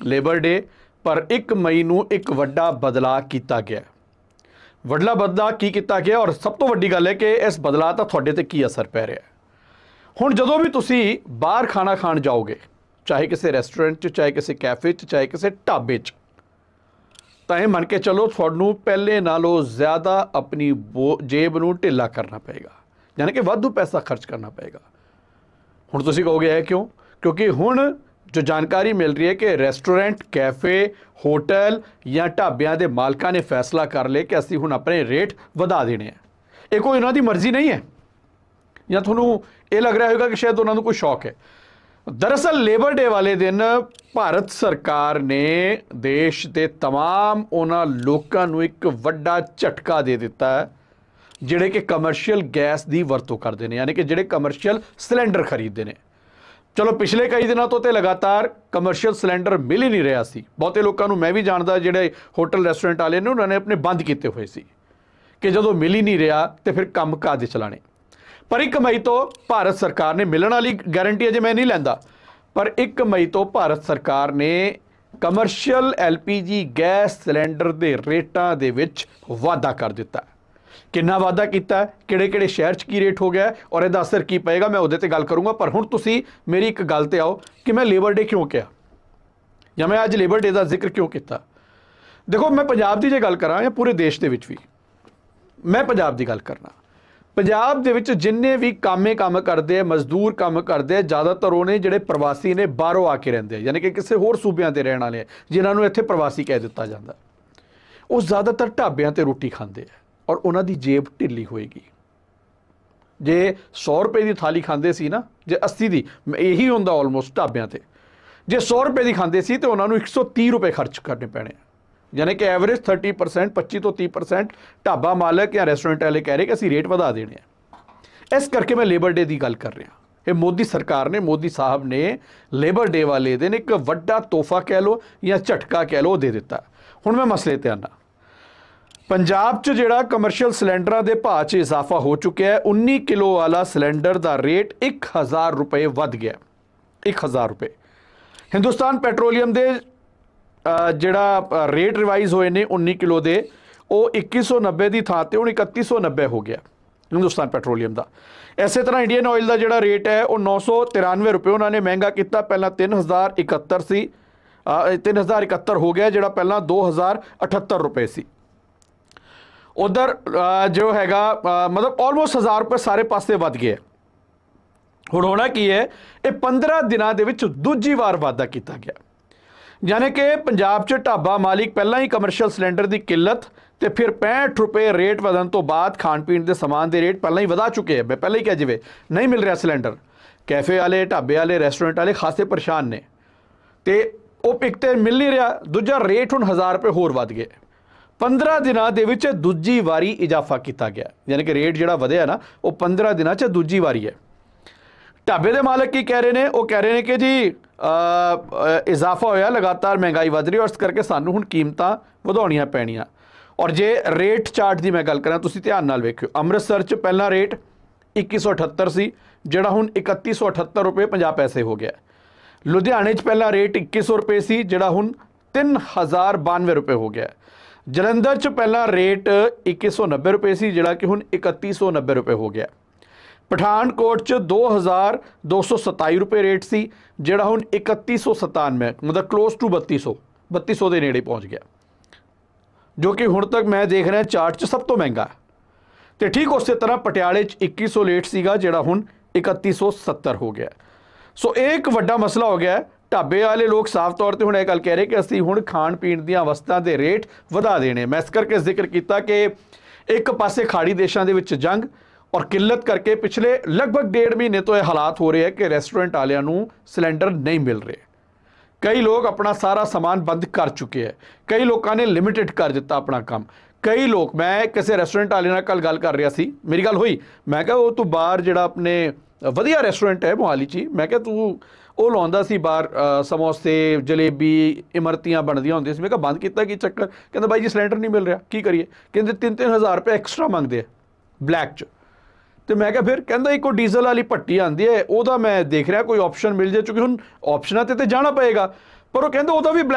Labour ਡੇ, ਪਰ 1 ਮਈ ਨੂੰ ਇੱਕ ਵੱਡਾ ਬਦਲਾਅ ਕੀਤਾ ਗਿਆ। ਵੱਡਾ ਬਦਲਾਅ ਕੀ ਕੀਤਾ ਗਿਆ, ਔਰ ਸਭ ਤੋਂ ਵੱਡੀ ਗੱਲ ਹੈ ਕਿ ਇਸ ਬਦਲਾਅ ਦਾ ਤੁਹਾਡੇ ਤੇ ਕੀ ਅਸਰ ਪੈ ਰਿਹਾ। ਹੁਣ ਜਦੋਂ ਵੀ ਤੁਸੀਂ ਬਾਹਰ ਖਾਣਾ ਖਾਣ ਜਾਓਗੇ, ਚਾਹੇ ਕਿਸੇ ਰੈਸਟੋਰੈਂਟ 'ਚ, ਚਾਹੇ ਕਿਸੇ ਕੈਫੇ 'ਚ, ਚਾਹੇ ਕਿਸੇ ਢਾਬੇ 'ਚ, ਤਾਂ ਇਹ ਮੰਨ ਕੇ ਚਲੋ ਤੁਹਾਨੂੰ ਪਹਿਲੇ ਨਾਲੋਂ ਜ਼ਿਆਦਾ ਆਪਣੀ ਜੇਬ ਨੂੰ ਢਿੱਲਾ ਕਰਨਾ ਪਏਗਾ, ਯਾਨੀ ਕਿ ਵਾਧੂ ਪੈਸਾ ਖਰਚ ਕਰਨਾ ਪਏਗਾ। ਹੁਣ ਤੁਸੀਂ ਕਹੋਗੇ ਇਹ ਕਿਉਂ? ਕਿਉਂਕਿ ਹੁਣ ਜੋ ਜਾਣਕਾਰੀ ਮਿਲ ਰਹੀ ਹੈ ਕਿ ਰੈਸਟੋਰੈਂਟ, ਕੈਫੇ, ਹੋਟਲ ਜਾਂ ਢਾਬਿਆਂ ਦੇ ਮਾਲਕਾਂ ਨੇ ਫੈਸਲਾ ਕਰ ਲਿਆ ਕਿ ਅਸੀਂ ਹੁਣ ਆਪਣੇ ਰੇਟ ਵਧਾ ਦੇਣੇ ਆ। ਇਹ ਕੋਈ ਉਹਨਾਂ ਦੀ ਮਰਜ਼ੀ ਨਹੀਂ ਹੈ, ਜਾਂ ਤੁਹਾਨੂੰ ਇਹ ਲੱਗ ਰਿਹਾ ਹੋਵੇਗਾ ਕਿ ਸ਼ਾਇਦ ਉਹਨਾਂ ਨੂੰ ਕੋਈ ਸ਼ੌਕ ਹੈ। ਦਰਅਸਲ ਲੇਬਰ ਡੇ ਵਾਲੇ ਦਿਨ ਭਾਰਤ ਸਰਕਾਰ ਨੇ ਦੇਸ਼ ਦੇ ਤਮਾਮ ਉਹਨਾਂ ਲੋਕਾਂ ਨੂੰ ਇੱਕ ਵੱਡਾ ਝਟਕਾ ਦੇ ਦਿੱਤਾ ਹੈ ਜਿਹੜੇ ਕਿ ਕਮਰਸ਼ੀਅਲ ਗੈਸ ਦੀ ਵਰਤੋਂ ਕਰਦੇ ਨੇ, ਯਾਨੀ ਕਿ ਜਿਹੜੇ ਕਮਰਸ਼ੀਅਲ ਸਿਲੰਡਰ ਖਰੀਦਦੇ ਨੇ। ਚਲੋ ਪਿਛਲੇ ਕਈ ਦਿਨਾਂ ਤੋਂ ਤੇ ਲਗਾਤਾਰ ਕਮਰਸ਼ੀਅਲ ਸਿਲੰਡਰ ਮਿਲ ਹੀ ਨਹੀਂ ਰਿਹਾ ਸੀ। ਬਹੁਤੇ ਲੋਕਾਂ ਨੂੰ ਮੈਂ ਵੀ ਜਾਣਦਾ ਜਿਹੜੇ ਹੋਟਲ ਰੈਸਟੋਰੈਂਟ ਵਾਲੇ ਨੇ, ਉਹਨਾਂ ਨੇ ਆਪਣੇ ਬੰਦ ਕੀਤੇ ਹੋਏ ਸੀ ਕਿ ਜਦੋਂ ਮਿਲ ਹੀ ਨਹੀਂ ਰਿਹਾ ਤੇ ਫਿਰ ਕੰਮ ਕਾਜ ਚਲਾਣੇ। ਪਰ 1 ਮਈ ਤੋਂ ਭਾਰਤ ਸਰਕਾਰ ਨੇ, ਮਿਲਣ ਵਾਲੀ ਗਾਰੰਟੀ ਅਜੇ ਮੈਂ ਨਹੀਂ ਲੈਂਦਾ, ਪਰ 1 ਮਈ ਤੋਂ ਭਾਰਤ ਸਰਕਾਰ ਨੇ ਕਮਰਸ਼ੀਅਲ LPG ਗੈਸ ਸਿਲੰਡਰ ਦੇ ਰੇਟਾਂ ਦੇ ਵਿੱਚ ਵਾਧਾ ਕਰ ਦਿੱਤਾ। ਕਿੰਨਾ ਵਾਧਾ ਕੀਤਾ, ਕਿਹੜੇ ਸ਼ਹਿਰ 'ਚ ਕੀ ਰੇਟ ਹੋ ਗਿਆ ਔਰ ਇਹਦਾ ਅਸਰ ਕੀ ਪਏਗਾ, ਮੈਂ ਉਹਦੇ 'ਤੇ ਗੱਲ ਕਰੂੰਗਾ। ਪਰ ਹੁਣ ਤੁਸੀਂ ਮੇਰੀ ਇੱਕ ਗੱਲ 'ਤੇ ਆਓ ਕਿ ਮੈਂ ਲੇਬਰ ਡੇ ਕਿਉਂ ਕਿਹਾ, ਜਾਂ ਮੈਂ ਅੱਜ ਲੇਬਰ ਡੇ ਦਾ ਜ਼ਿਕਰ ਕਿਉਂ ਕੀਤਾ। ਦੇਖੋ, ਮੈਂ ਪੰਜਾਬ ਦੀ ਜੇ ਗੱਲ ਕਰਾਂ ਜਾਂ ਪੂਰੇ ਦੇਸ਼ ਦੇ ਵਿੱਚ ਵੀ, ਮੈਂ ਪੰਜਾਬ ਦੀ ਗੱਲ ਕਰਨਾ। ਪੰਜਾਬ ਦੇ ਵਿੱਚ ਜਿੰਨੇ ਵੀ ਕੰਮ ਕਰਦੇ ਆ, ਮਜ਼ਦੂਰ ਕੰਮ ਕਰਦੇ ਆ, ਜ਼ਿਆਦਾਤਰ ਉਹ ਨੇ ਜਿਹੜੇ ਪ੍ਰਵਾਸੀ ਨੇ, ਬਾਹਰੋਂ ਆ ਕੇ ਰਹਿੰਦੇ ਆ, ਯਾਨੀ ਕਿ ਕਿਸੇ ਹੋਰ ਸੂਬਿਆਂ ਦੇ ਰਹਿਣ ਵਾਲੇ ਆ, ਜਿਨ੍ਹਾਂ ਨੂੰ ਇੱਥੇ ਪ੍ਰਵਾਸੀ ਕਹਿ ਦਿੱਤਾ ਜਾਂਦਾ। ਉਹ ਜ਼ਿਆਦਾਤਰ ਢਾਬਿਆਂ 'ਤੇ ਰੋਟੀ ਖਾਂਦੇ ਆ ਔਰ ਉਹਨਾਂ ਦੀ ਜੇਬ ਢਿੱਲੀ ਹੋਏਗੀ। ਜੇ 100 ਰੁਪਏ ਦੀ ਥਾਲੀ ਖਾਂਦੇ ਸੀ ਨਾ, ਜੇ 80 ਦੀ, ਇਹੀ ਹੁੰਦਾ ਆਲਮੋਸਟ ਢਾਬਿਆਂ 'ਤੇ, ਜੇ 100 ਰੁਪਏ ਦੀ ਖਾਂਦੇ ਸੀ ਤਾਂ ਉਹਨਾਂ ਨੂੰ 130 ਰੁਪਏ ਖਰਚ ਕਰਨੇ ਪੈਣੇ, ਯਾਨੀ ਕਿ ਐਵਰੇਜ 30%, 25 ਤੋਂ 30% ਢਾਬਾ ਮਾਲਕ ਜਾਂ ਰੈਸਟੋਰੈਂਟ ਵਾਲੇ ਕਹਿ ਰਹੇ ਕਿ ਅਸੀਂ ਰੇਟ ਵਧਾ ਦੇਣੇ ਆ। ਇਸ ਕਰਕੇ ਮੈਂ ਲੇਬਰ ਡੇ ਦੀ ਗੱਲ ਕਰ ਰਿਹਾ। ਇਹ ਮੋਦੀ ਸਰਕਾਰ ਨੇ, ਮੋਦੀ ਸਾਹਿਬ ਨੇ ਲੇਬਰ ਡੇ ਵਾਲੇ ਦਿਨ ਇੱਕ ਵੱਡਾ ਤੋਹਫਾ ਕਹਿ ਲਓ ਜਾਂ ਝਟਕਾ ਕਹਿ ਲਓ, ਦੇ ਦਿੱਤਾ। ਹੁਣ ਮੈਂ ਮਸਲੇ 'ਤੇ ਆਉਣਾ। ਪੰਜਾਬ 'ਚ ਜਿਹੜਾ ਕਮਰਸ਼ੀਅਲ ਸਿਲੰਡਰਾਂ ਦੇ ਭਾਅ 'ਚ ਇਜ਼ਾਫਾ ਹੋ ਚੁੱਕਿਆ ਹੈ। 19 ਕਿਲੋ ਵਾਲਾ ਸਿਲੰਡਰ ਦਾ ਰੇਟ 1000 ਰੁਪਏ ਵੱਧ ਗਿਆ। 1000 ਰੁਪਏ। ਹਿੰਦੁਸਤਾਨ ਪੈਟਰੋਲੀਅਮ ਦੇ ਜਿਹੜਾ ਰੇਟ ਰਿਵਾਈਜ਼ ਹੋਏ ਨੇ 19 ਕਿਲੋ ਦੇ, ਉਹ 2190 ਦੀ ਥਾਂ 'ਤੇ ਹੁਣ 3190 ਹੋ ਗਿਆ ਹਿੰਦੁਸਤਾਨ ਪੈਟਰੋਲੀਅਮ ਦਾ। ਇਸੇ ਤਰ੍ਹਾਂ ਇੰਡੀਅਨ ਆਇਲ ਦਾ ਜਿਹੜਾ ਰੇਟ ਹੈ ਉਹ 993 ਰੁਪਏ ਉਹਨਾਂ ਨੇ ਮਹਿੰਗਾ ਕੀਤਾ। ਪਹਿਲਾਂ 3071 ਸੀ, 3071 ਹੋ ਗਿਆ, ਜਿਹੜਾ ਪਹਿਲਾਂ 2078 ਰੁਪਏ ਸੀ। ਉਧਰ ਜੋ ਹੈਗਾ ਮਤਲਬ ਆਲਮੋਸਟ 1000 ਰੁਪਏ ਸਾਰੇ ਪਾਸੇ ਵੱਧ ਗਏ। ਹੁਣ ਹੋਣਾ ਕੀ ਹੈ, ਇਹ 15 ਦਿਨਾਂ ਦੇ ਵਿੱਚ ਦੂਜੀ ਵਾਰ ਵਾਧਾ ਕੀਤਾ ਗਿਆ। ਯਾਨੀ ਕਿ ਪੰਜਾਬ 'ਚ ਢਾਬਾ ਮਾਲਿਕ ਪਹਿਲਾਂ ਹੀ ਕਮਰਸ਼ੀਅਲ ਸਿਲੰਡਰ ਦੀ ਕਿੱਲਤ ਤੇ ਫਿਰ 65 ਰੁਪਏ ਰੇਟ ਵਧਣ ਤੋਂ ਬਾਅਦ ਖਾਣ ਪੀਣ ਦੇ ਸਮਾਨ ਦੇ ਰੇਟ ਪਹਿਲਾਂ ਹੀ ਵਧਾ ਚੁੱਕੇ ਹੈ। ਮੈਂ ਪਹਿਲਾਂ ਹੀ ਕਿਹਾ, ਜਿਵੇਂ ਨਹੀਂ ਮਿਲ ਰਿਹਾ ਸਿਲੰਡਰ, ਕੈਫੇ ਵਾਲੇ, ਢਾਬੇ ਵਾਲੇ, ਰੈਸਟੋਰੈਂਟ ਵਾਲੇ ਖਾਸੇ ਪਰੇਸ਼ਾਨ ਨੇ, ਤੇ ਉਹ ਇੱਕ ਤੇ ਮਿਲ ਨਹੀਂ ਰਿਹਾ, ਦੂਜਾ ਰੇਟ ਹੁਣ 1000 ਰੁਪਏ ਹੋਰ ਵੱਧ ਗਏ। 15 ਦਿਨਾਂ ਦੇ ਵਿੱਚ ਦੂਜੀ ਵਾਰੀ ਇਜ਼ਾਫਾ ਕੀਤਾ ਗਿਆ, ਯਾਨੀ ਕਿ ਰੇਟ ਜਿਹੜਾ ਵਧਿਆ ਨਾ, ਉਹ 15 ਦਿਨਾਂ 'ਚ ਦੂਜੀ ਵਾਰੀ ਹੈ। ਢਾਬੇ ਦੇ ਮਾਲਕ ਕੀ ਕਹਿ ਰਹੇ ਨੇ? ਉਹ ਕਹਿ ਰਹੇ ਨੇ ਕਿ ਜੀ ਇਜ਼ਾਫਾ ਹੋਇਆ, ਲਗਾਤਾਰ ਮਹਿੰਗਾਈ ਵੱਧ ਰਹੀ ਹੈ, ਉਸ ਕਰਕੇ ਸਾਨੂੰ ਹੁਣ ਕੀਮਤਾਂ ਵਧਾਉਣੀਆਂ ਪੈਣੀਆਂ। ਔਰ ਜੇ ਰੇਟ ਚਾਰਟ ਦੀ ਮੈਂ ਗੱਲ ਕਰਾਂ, ਤੁਸੀਂ ਧਿਆਨ ਨਾਲ ਵੇਖਿਓ, ਅੰਮ੍ਰਿਤਸਰ 'ਚ ਪਹਿਲਾਂ ਰੇਟ 2178 ਸੀ, ਜਿਹੜਾ ਹੁਣ 3178 ਰੁਪਏ 50 ਪੈਸੇ ਹੋ ਗਿਆ। ਲੁਧਿਆਣੇ 'ਚ ਪਹਿਲਾਂ ਰੇਟ 2100 ਰੁਪਏ ਸੀ, ਜਿਹੜਾ ਹੁਣ 3092 ਰੁਪਏ ਹੋ ਗਿਆ। ਜਲੰਧਰ 'ਚ ਪਹਿਲਾਂ ਰੇਟ 2190 ਰੁਪਏ ਸੀ, ਜਿਹੜਾ ਕਿ ਹੁਣ 3190 ਰੁਪਏ ਹੋ ਗਿਆ। ਪਠਾਨਕੋਟ 'ਚ 2227 ਰੁਪਏ ਰੇਟ ਸੀ, ਜਿਹੜਾ ਹੁਣ 3197, ਮਤਲਬ ਕਲੋਜ਼ ਟੂ 3200 ਦੇ ਨੇੜੇ ਪਹੁੰਚ ਗਿਆ, ਜੋ ਕਿ ਹੁਣ ਤੱਕ ਮੈਂ ਦੇਖ ਰਿਹਾ ਚਾਰਟ 'ਚ ਸਭ ਤੋਂ ਮਹਿੰਗਾ। ਤੇ ਠੀਕ ਉਸੇ ਤਰ੍ਹਾਂ ਪਟਿਆਲੇ 'ਚ 2100 ਰੇਟ ਸੀਗਾ, ਜਿਹੜਾ ਹੁਣ 3170 ਹੋ ਗਿਆ। ਸੋ ਇਹ ਇੱਕ ਵੱਡਾ ਮਸਲਾ ਹੋ ਗਿਆ। ਢਾਬੇ ਵਾਲੇ ਲੋਕ ਸਾਫ਼ ਤੌਰ 'ਤੇ ਹੁਣ ਇਹ ਗੱਲ ਕਹਿ ਰਹੇ ਕਿ ਅਸੀਂ ਹੁਣ ਖਾਣ ਪੀਣ ਦੀਆਂ ਵਸਤਾਂ ਦੇ ਰੇਟ ਵਧਾ ਦੇਣੇ। ਮੈਂ ਇਸ ਕਰਕੇ ਜ਼ਿਕਰ ਕੀਤਾ ਕਿ ਇੱਕ ਪਾਸੇ ਖਾੜੀ ਦੇਸ਼ਾਂ ਦੇ ਵਿੱਚ ਜੰਗ ਔਰ ਕਿੱਲਤ ਕਰਕੇ ਪਿਛਲੇ ਲਗਭਗ 1.5 ਮਹੀਨੇ ਤੋਂ ਇਹ ਹਾਲਾਤ ਹੋ ਰਹੇ ਹੈ ਕਿ ਰੈਸਟੋਰੈਂਟ ਵਾਲਿਆਂ ਨੂੰ ਸਿਲੰਡਰ ਨਹੀਂ ਮਿਲ ਰਹੇ। ਕਈ ਲੋਕ ਆਪਣਾ ਸਾਰਾ ਸਮਾਨ ਬੰਦ ਕਰ ਚੁੱਕੇ ਹੈ, ਕਈ ਲੋਕਾਂ ਨੇ ਲਿਮਿਟਿਡ ਕਰ ਦਿੱਤਾ ਆਪਣਾ ਕੰਮ। ਕਈ ਲੋਕ, ਮੈਂ ਕਿਸੇ ਰੈਸਟੋਰੈਂਟ ਵਾਲੇ ਨਾਲ ਕੱਲ੍ਹ ਗੱਲ ਕਰ ਰਿਹਾ ਸੀ, ਮੇਰੀ ਗੱਲ ਹੋਈ, ਮੈਂ ਕਿਹਾ ਉਹ ਤੂੰ ਬਾਹਰ ਜਿਹੜਾ ਆਪਣੇ ਵਧੀਆ ਰੈਸਟੋਰੈਂਟ ਹੈ ਮੋਹਾਲੀ 'ਚ, ਮੈਂ ਕਿਹਾ ਤੂੰ ਉਹ ਲਾਉਂਦਾ ਸੀ ਬਾਹਰ ਸਮੋਸੇ, ਜਲੇਬੀ, ਇਮਰਤੀਆਂ ਬਣਦੀਆਂ ਹੁੰਦੀਆਂ ਸੀ, ਮੈਂ ਕਿਹਾ ਬੰਦ ਕੀਤਾ, ਕੀ ਚੱਕਰ? ਕਹਿੰਦਾ ਬਾਈ ਜੀ ਸਿਲੰਡਰ ਨਹੀਂ ਮਿਲ ਰਿਹਾ, ਕੀ ਕਰੀਏ? ਕਹਿੰਦੇ 3-3 ਹਜ਼ਾਰ ਰੁਪਏ ਐਕਸਟਰਾ ਮੰਗਦੇ ਆ ਬਲੈਕ 'ਚ। ਤੇ ਮੈਂ ਕਿਹਾ ਫਿਰ? ਕਹਿੰਦਾ ਇੱਕ ਉਹ ਡੀਜ਼ਲ ਵਾਲੀ ਭੱਟੀ ਆਉਂਦੀ ਹੈ, ਉਹਦਾ ਮੈਂ ਦੇਖ ਰਿਹਾ ਕੋਈ ਆਪਸ਼ਨ ਮਿਲ ਜਾਏ, ਕਿਉਂਕਿ ਹੁਣ ਆਪਸ਼ਨਾਂ 'ਤੇ ਜਾਣਾ ਪਏਗਾ, ਪਰ ਉਹ ਕਹਿੰਦਾ ਉਹਦਾ ਵੀ